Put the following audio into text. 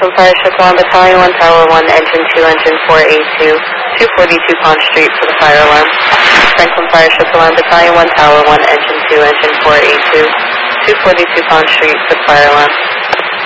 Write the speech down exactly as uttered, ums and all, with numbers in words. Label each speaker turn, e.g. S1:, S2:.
S1: Franklin Fire Ship Alarm Battalion, one Tower one, Engine two, Engine four eighty-two, two forty-two Pond Street for the fire alarm. Franklin Fire Ship Alarm Battalion, one Tower one, Engine two, Engine four eighty-two, two forty-two Pond Street for the fire alarm.